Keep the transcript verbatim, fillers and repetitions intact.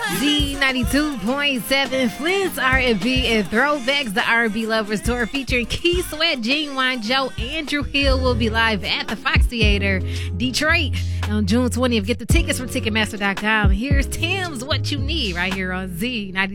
Z ninety-two point seven, Flint's R and B and Throwbacks, the R and B Lovers Tour featuring Key Sweat, Genuine Joe, Andrew Hill will be live at the Fox Theater, Detroit on June twentieth. Get the tickets from Ticketmaster dot com. Here's Tim's What You Need right here on Z ninety-two.